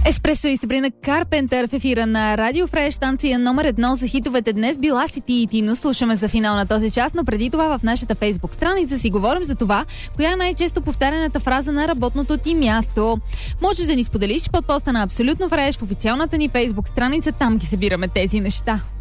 Еспресо и Сабрина Карпентър в ефира на Радио Фреш, станция номер 1 за хитовете днес. Била си ти и Тино. Слушаме за финал на този час, но преди това в нашата Фейсбук страница си говорим за това, коя е най-често повтаряната фраза на работното ти място. Можеш да ни споделиш под поста на Абсолютно Фреш в официалната ни Фейсбук страница, там ги събираме тези неща.